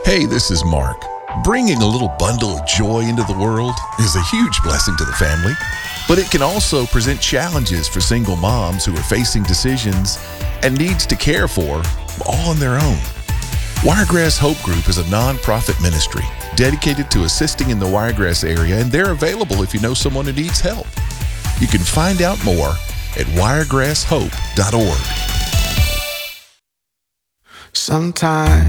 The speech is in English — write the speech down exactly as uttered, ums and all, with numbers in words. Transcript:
Hey, this is Mark. Bringing a little bundle of joy into the world is a huge blessing to the family, but it can also present challenges for single moms who are facing decisions and needs to care for all on their own. Wiregrass Hope Group is a nonprofit ministry dedicated to assisting in the Wiregrass area, and they're available if you know someone who needs help. You can find out more at wiregrass hope dot org. Sometimes